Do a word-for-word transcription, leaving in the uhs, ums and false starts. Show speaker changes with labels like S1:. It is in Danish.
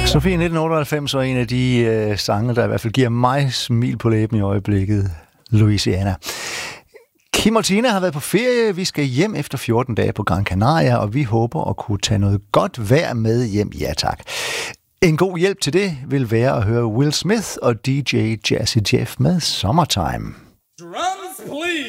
S1: Sofie nitten otteoghalvfems er en af de øh, sange, der i hvert fald giver mig smil på læben i øjeblikket. Louisiana. Kim og Tina har været på ferie. Vi skal hjem efter fjorten dage på Gran Canaria, og vi håber at kunne tage noget godt vejr med hjem. Ja tak. En god hjælp til det vil være at høre Will Smith og D J Jazzy Jeff med Summertime.
S2: Drums, please!